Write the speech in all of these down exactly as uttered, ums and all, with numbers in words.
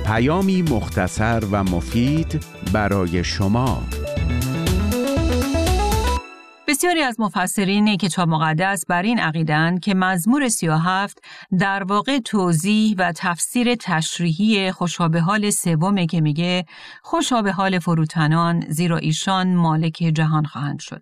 پیامی مختصر و مفید برای شما. بسیاری از مفسرین کتاب مقدس بر این عقیده‌اند که مزمور سی و هفت در واقع توضیح و تفسیر تشریحی خوشا به حال سومه که میگه خوشا به حال فروتنان زیرا ایشان مالک جهان خواهند شد.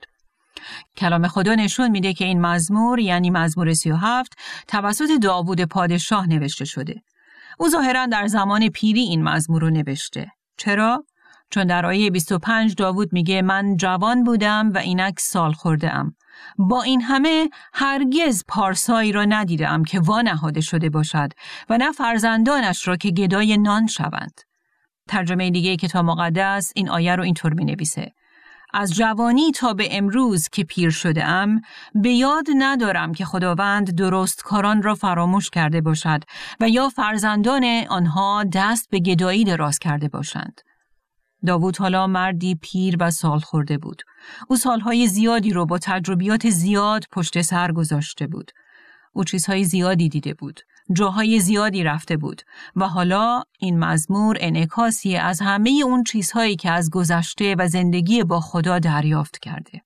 کلام خدا نشون میده که این مزمور یعنی مزمور سی و هفت توسط داوود پادشاه نوشته شده. او ظاهراً در زمان پیری این مزمور رو نوشته. چرا؟ چون در آیه بیست و پنج داوود میگه من جوان بودم و اینک سال خورده ام. با این همه هرگز پارسایی را ندیدم که وانهاده شده باشد و نه فرزندانش را که گدای نان شوند. ترجمه دیگه کتاب مقدس این آیه رو اینطور می نویسه: از جوانی تا به امروز که پیر شده ام به یاد ندارم که خداوند درستکاران را فراموش کرده باشد و یا فرزندان آنها دست به گدایی دراز کرده باشند. داوود حالا مردی پیر و سال خورده بود. او سالهای زیادی رو با تجربیات زیاد پشت سر گذاشته بود. او چیزهای زیادی دیده بود. جاهای زیادی رفته بود و حالا این مزمور انعکاسی از همه اون چیزهایی که از گذشته و زندگی با خدا دریافت کرده.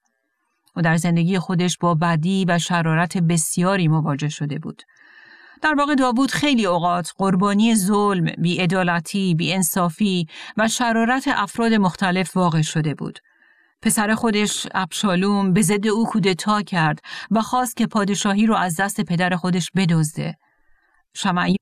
و در زندگی خودش با بدی و شرارت بسیاری مواجه شده بود. در واقع داوود خیلی اوقات قربانی ظلم، بی‌عدالتی، بی‌انصافی و شرارت افراد مختلف واقع شده بود. پسر خودش ابشالوم به ضد او کودتا کرد و خواست که پادشاهی رو از دست پدر خودش بدزده. شمعی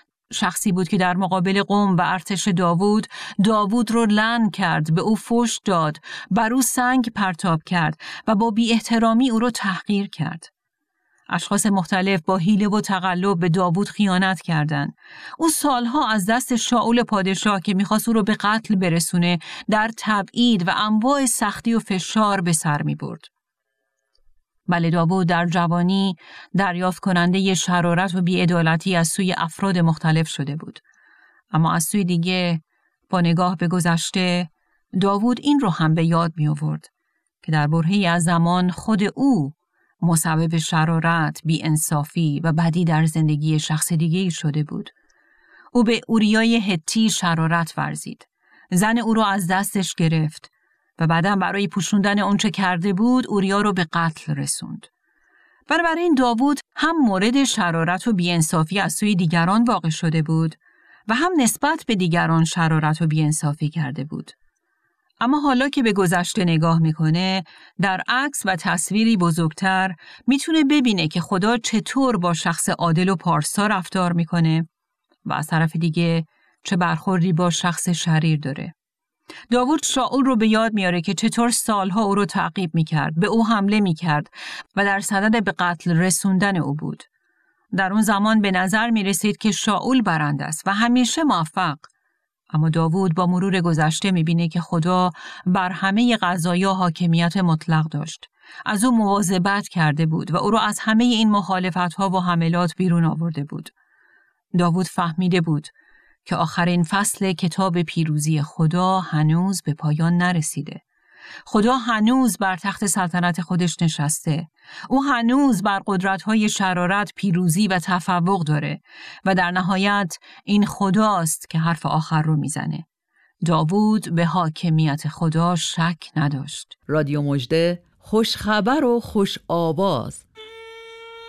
شخصی بود که در مقابل قوم و ارتش داوود، داوود رو لعن کرد، به او فحش داد، بر او سنگ پرتاب کرد و با بی احترامی او رو تحقیر کرد. اشخاص مختلف با حیله و تقلب به داوود خیانت کردند. او سالها از دست شاول پادشاه که می‌خواست او رو به قتل برسونه، در تبعید و انواع سختی و فشار به سر می‌برد. بله، داوود در جوانی دریافت کننده شرارت و بی‌عدالتی از سوی افراد مختلف شده بود. اما از سوی دیگه با نگاه به گذشته داوود این رو هم به یاد می آورد که در برهه‌ای از زمان خود او مسبب شرارت، بی‌انصافی و بدی در زندگی شخص دیگه‌ای شده بود. او به اوریای هتی شرارت ورزید. زن او رو از دستش گرفت و بعداً برای پوشوندن اونچه کرده بود اوریا رو به قتل رسوند. بنابراین داوود هم مورد شرارت و بی‌انصافی از سوی دیگران واقع شده بود و هم نسبت به دیگران شرارت و بی‌انصافی کرده بود. اما حالا که به گذشته نگاه میکنه، در عکس و تصویری بزرگتر میتونه ببینه که خدا چطور با شخص عادل و پارسا رفتار میکنه و از طرف دیگه چه برخوردی با شخص شریر داره. داوود شاول رو به یاد میاره که چطور سالها او رو تعقیب میکرد، به او حمله میکرد و در صدد به قتل رسوندن او بود. در اون زمان به نظر میرسید که شاول برنده است و همیشه موفق. اما داوود با مرور گذشته میبینه که خدا بر همه قضایا حاکمیت مطلق داشت. از او مواظبت کرده بود و او رو از همه این مخالفت‌ها و حملات بیرون آورده بود. داوود فهمیده بود که آخرین فصل کتاب پیروزی خدا هنوز به پایان نرسیده. خدا هنوز بر تخت سلطنت خودش نشسته. او هنوز بر قدرت‌های شرارت پیروزی و تفوق داره و در نهایت این خداست که حرف آخر رو میزنه. داوود به حاکمیت خدا شک نداشت. رادیو مژده، خوش خبر و خوش آواز.